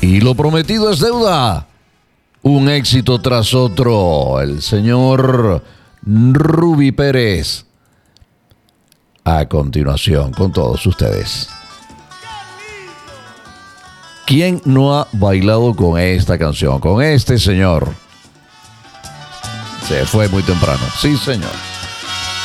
Y lo prometido es deuda. Un éxito tras otro. El señor Rubí Pérez. A continuación, con todos ustedes. ¿Quién no ha bailado con esta canción? Con este señor. Se fue muy temprano. Sí, señor.